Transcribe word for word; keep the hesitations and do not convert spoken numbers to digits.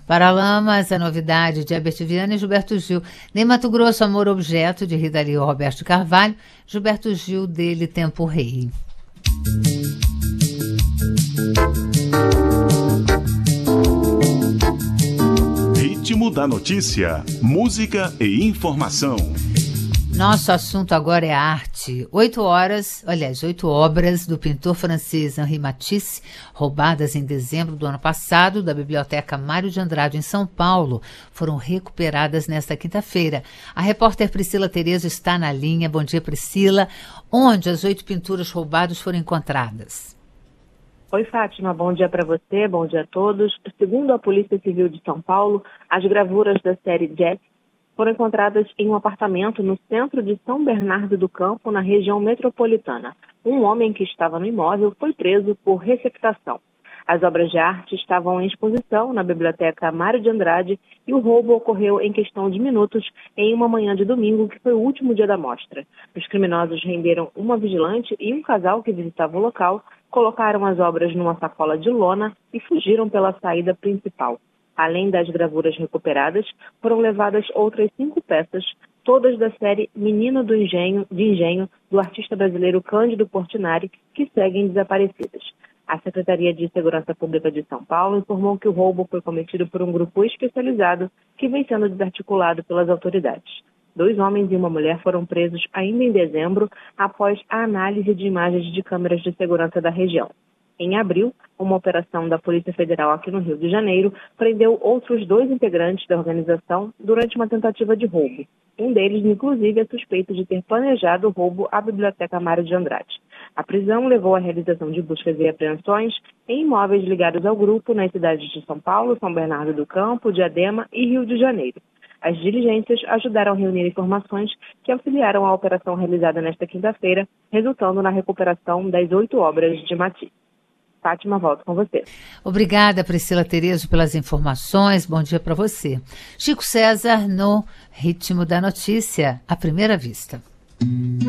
Paralamas, a novidade de Herbert Viana e Gilberto Gil. Nem Mato Grosso, Amor Objeto, de Rita Lee e Roberto Carvalho. Gilberto Gil, dele, Tempo Rei. Ritmo da notícia, música e informação. Nosso assunto agora é arte. Oito horas, aliás, oito obras do pintor francês Henri Matisse, roubadas em dezembro do ano passado da Biblioteca Mário de Andrade, em São Paulo, foram recuperadas nesta quinta-feira. A repórter Priscila Terezo está na linha. Bom dia, Priscila. Onde as oito pinturas roubadas foram encontradas? Oi, Fátima, bom dia para você, bom dia a todos. Segundo a Polícia Civil de São Paulo, as gravuras da série Jet foram encontradas em um apartamento no centro de São Bernardo do Campo, na região metropolitana. Um homem que estava no imóvel foi preso por receptação. As obras de arte estavam em exposição na Biblioteca Mário de Andrade e o roubo ocorreu em questão de minutos em uma manhã de domingo, que foi o último dia da mostra. Os criminosos renderam uma vigilante e um casal que visitava o local, colocaram as obras numa sacola de lona e fugiram pela saída principal. Além das gravuras recuperadas, foram levadas outras cinco peças, todas da série Menino do Engenho, de Engenho, do artista brasileiro Cândido Portinari, que seguem desaparecidas. A Secretaria de Segurança Pública de São Paulo informou que o roubo foi cometido por um grupo especializado que vem sendo desarticulado pelas autoridades. Dois homens e uma mulher foram presos ainda em dezembro, após a análise de imagens de câmeras de segurança da região. Em abril, uma operação da Polícia Federal aqui no Rio de Janeiro prendeu outros dois integrantes da organização durante uma tentativa de roubo. Um deles, inclusive, é suspeito de ter planejado o roubo à Biblioteca Mário de Andrade. A prisão levou à realização de buscas e apreensões em imóveis ligados ao grupo nas cidades de São Paulo, São Bernardo do Campo, Diadema e Rio de Janeiro. As diligências ajudaram a reunir informações que auxiliaram a operação realizada nesta quinta-feira, resultando na recuperação das oito obras de Matisse. Fátima, volto com você. Obrigada, Priscila Terezo, pelas informações. Bom dia para você. Chico César no Ritmo da Notícia, à primeira vista.